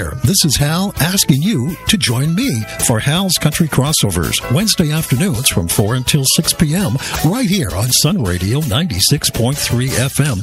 there. This is Hal asking you to join me for Hal's Country Crossovers, Wednesday afternoons from 4 until 6 p.m. right here on Sun Radio 96.3 FM.